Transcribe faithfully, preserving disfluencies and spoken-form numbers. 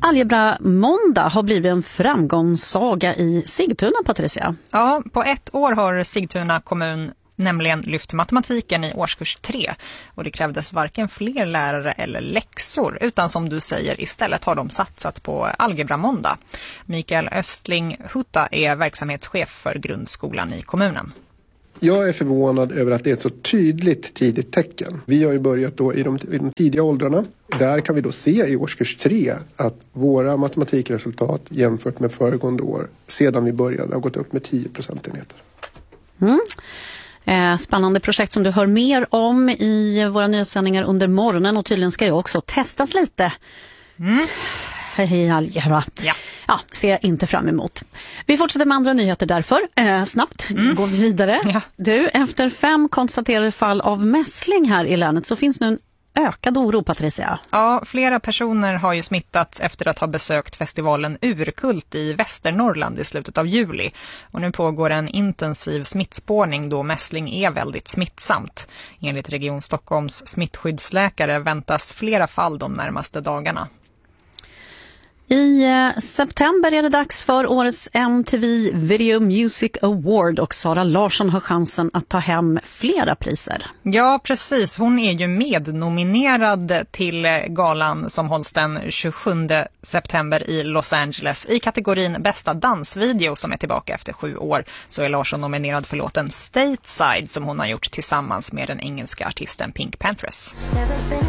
Algebra-måndag har blivit en framgångssaga i Sigtuna, Patricia. Ja, på ett år har Sigtuna kommun nämligen lyft matematiken i årskurs tre. Och det krävdes varken fler lärare eller läxor, utan som du säger, istället har de satsat på Algebra-måndag. Mikael Östling Hutta är verksamhetschef för grundskolan i kommunen. Jag är förvånad över att det är ett så tydligt tidigt tecken. Vi har ju börjat då i de, i de tidiga åldrarna. Där kan vi då se i årskurs tre att våra matematikresultat jämfört med föregående år sedan vi började har gått upp med tio procentenheter. Mm. Eh, spännande projekt som du hör mer om i våra nyhetssändningar under morgonen, och tydligen ska jag också testas lite. Mm. Hej algebra. Ja. Ja, ser jag inte fram emot. Vi fortsätter med andra nyheter därför. Eh, snabbt mm. går vi vidare. Ja. Du, efter fem konstaterade fall av mässling här i länet så finns nu en ökad oro, Patricia. Ja, flera personer har ju smittats efter att ha besökt festivalen Urkult i Västernorrland i slutet av juli. Och nu pågår en intensiv smittspårning då mässling är väldigt smittsamt. Enligt Region Stockholms smittskyddsläkare väntas flera fall de närmaste dagarna. I september är det dags för årets M T V Video Music Award och Sara Larsson har chansen att ta hem flera priser. Ja, precis. Hon är ju mednominerad till galan som hålls den tjugosjunde september i Los Angeles. I kategorin bästa dansvideo som är tillbaka efter sju år så är Larsson nominerad för låten Stateside som hon har gjort tillsammans med den engelska artisten Pink Panthers.